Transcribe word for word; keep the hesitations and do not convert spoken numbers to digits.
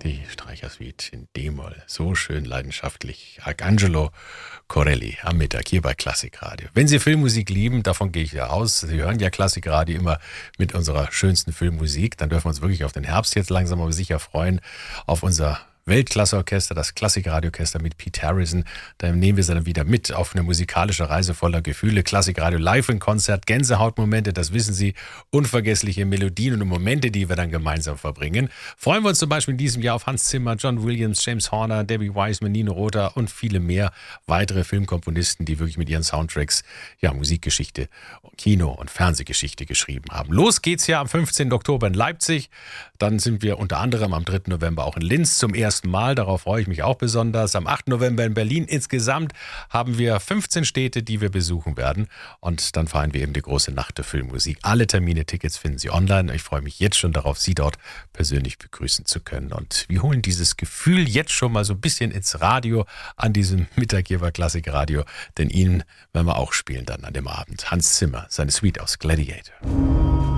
Die Streichersuite in D-Moll. So schön leidenschaftlich. Arcangelo Corelli am Mittag hier bei Klassikradio. Wenn Sie Filmmusik lieben, davon gehe ich ja aus, Sie hören ja Klassikradio immer mit unserer schönsten Filmmusik, dann dürfen wir uns wirklich auf den Herbst jetzt langsam aber sicher freuen, auf unser Weltklasseorchester, das Klassikradioorchester mit Pete Harrison. Da nehmen wir sie dann wieder mit auf eine musikalische Reise voller Gefühle. Klassikradio live in Konzert, Gänsehautmomente, das wissen Sie, unvergessliche Melodien und Momente, die wir dann gemeinsam verbringen. Freuen wir uns zum Beispiel in diesem Jahr auf Hans Zimmer, John Williams, James Horner, Debbie Wiseman, Nino Rota und viele mehr weitere Filmkomponisten, die wirklich mit ihren Soundtracks ja Musikgeschichte, Kino- und Fernsehgeschichte geschrieben haben. Los geht's ja am fünfzehnten Oktober in Leipzig. Dann sind wir unter anderem am dritten November auch in Linz zum ersten Mal, darauf freue ich mich auch besonders. Am achten November in Berlin. Insgesamt haben wir fünfzehn Städte, die wir besuchen werden. Und dann feiern wir eben die große Nacht der Filmmusik. Alle Termine, Tickets finden Sie online. Ich freue mich jetzt schon darauf, Sie dort persönlich begrüßen zu können. Und wir holen dieses Gefühl jetzt schon mal so ein bisschen ins Radio an diesem Mittag hier bei Klassikradio. Denn Ihnen werden wir auch spielen dann an dem Abend. Hans Zimmer, seine Suite aus Gladiator.